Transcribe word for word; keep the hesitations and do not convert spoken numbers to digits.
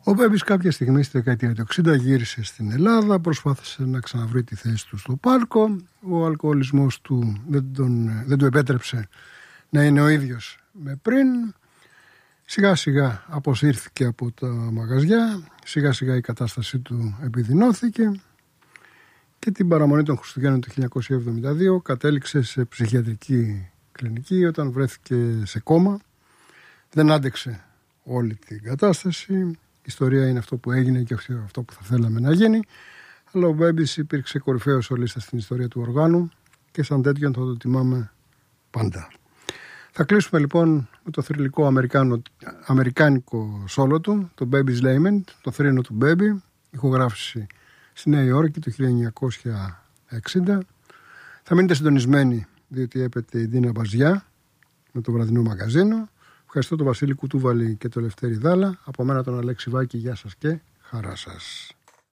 Ο Μπέμπης κάποια στιγμή στη δεκαετία του εξήντα γύρισε στην Ελλάδα, προσπάθησε να ξαναβρει τη θέση του στο πάρκο. Ο αλκοολισμός του δεν, τον, δεν του επέτρεψε να είναι ο ίδιος με πριν. Σιγά σιγά αποσύρθηκε από τα μαγαζιά, σιγά σιγά η κατάστασή του επιδεινώθηκε και την παραμονή των Χριστουγέννων του χίλια εννιακόσια εβδομήντα δύο κατέληξε σε ψυχιατρική κλινική όταν βρέθηκε σε κόμμα. Δεν άντεξε όλη την κατάσταση. Η ιστορία είναι αυτό που έγινε και αυτό που θα θέλαμε να γίνει. Αλλά ο Μπέμπης υπήρξε κορυφαίος σολίστας στην ιστορία του οργάνου και σαν τέτοιον θα το τιμάμε πάντα. Θα κλείσουμε λοιπόν με το θρυλικό αμερικάνικο σόλο του, το Baby's Lament, το θρήνο του Baby, ηχογράφηση στη Νέα Υόρκη το χίλια εννιακόσια εξήντα. Θα μείνετε συντονισμένοι διότι έπεται η Ντίνα Μπαζιά με το βραδινό μαγαζίνο. Ευχαριστώ τον Βασίλη Κουτούβαλη και τον Λευτέρη Δάλα. Από μένα τον Αλέξη Βάκη, γεια σας και χαρά σας.